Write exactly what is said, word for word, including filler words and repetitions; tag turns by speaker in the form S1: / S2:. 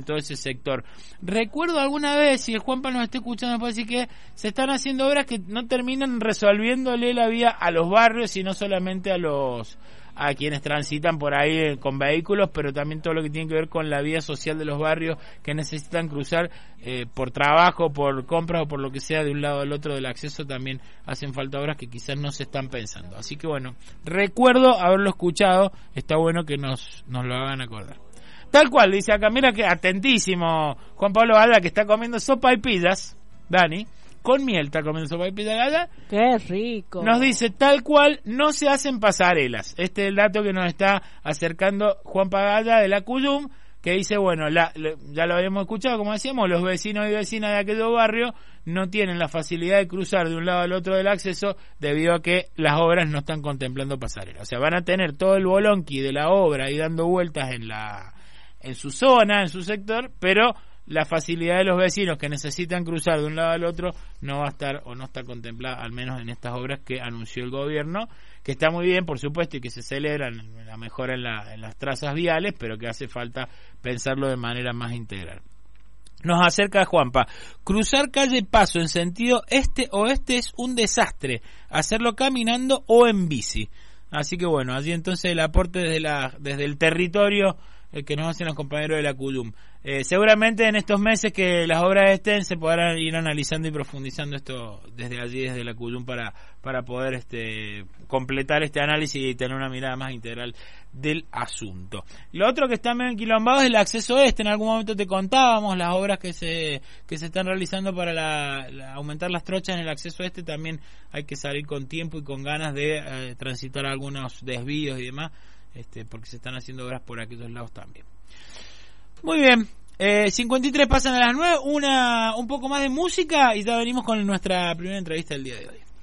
S1: en todo ese sector. Recuerdo alguna vez, si el Juanpa nos está escuchando, puede decir que se están haciendo obras que no terminan resolviéndole la vida a los barrios, sino solamente a los a quienes transitan por ahí con vehículos, pero también todo lo que tiene que ver con la vida social de los barrios que necesitan cruzar eh, por trabajo, por compras o por lo que sea de un lado al otro del acceso. También hacen falta obras que quizás no se están pensando. Así que bueno, recuerdo haberlo escuchado, está bueno que nos, nos lo hagan acordar. Tal cual, dice acá, mira que atentísimo Juan Pablo Alda, que está comiendo sopa y pizzas, Dani, con miel está comiendo sopa y pizza galda.
S2: ¡Qué rico!
S1: Nos dice, tal cual, no se hacen pasarelas. Este es el dato que nos está acercando Juan Pagalla de la Cuyum, que dice, bueno, la, la, ya lo habíamos escuchado, como decíamos, los vecinos y vecinas de aquellos barrios no tienen la facilidad de cruzar de un lado al otro del acceso debido a que las obras no están contemplando pasarelas. O sea, van a tener todo el bolonqui de la obra y dando vueltas en la en su zona, en su sector, pero la facilidad de los vecinos que necesitan cruzar de un lado al otro no va a estar o no está contemplada, al menos en estas obras que anunció el gobierno, que está muy bien, por supuesto, y que se celebran la mejora en, la, en las trazas viales, pero que hace falta pensarlo de manera más integral. Nos acerca Juanpa, cruzar calle Paso en sentido este-oeste es un desastre, hacerlo caminando o en bici. Así que bueno, allí entonces el aporte desde, la, desde el territorio el que nos hacen los compañeros de la Cuyum. Eh, seguramente en estos meses que las obras estén se podrán ir analizando y profundizando esto desde allí, desde la Cuyum, para para poder este completar este análisis y tener una mirada más integral del asunto. Lo otro que está medio enquilombado es el acceso este. En algún momento te contábamos las obras que se que se están realizando para la, la, aumentar las trochas en el acceso este. También hay que salir con tiempo y con ganas de eh, transitar algunos desvíos y demás, este porque se están haciendo obras por aquellos lados también. Muy bien, eh, cincuenta y tres pasan a las nueve, una un poco más de música y ya venimos con nuestra primera entrevista del día de hoy.